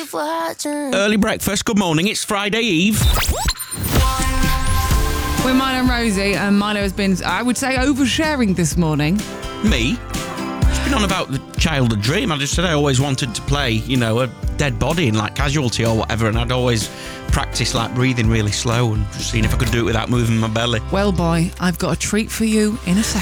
Early breakfast, good morning, it's Friday Eve. We're Milo and Rosie, and Milo has been, I would say, oversharing this morning. Me? It's been on about the childhood dream. I just said I always wanted to play, a dead body in like Casualty or whatever, and I'd always practice like breathing really slow and just seeing if I could do it without moving my belly. Well, boy, I've got a treat for you in a second.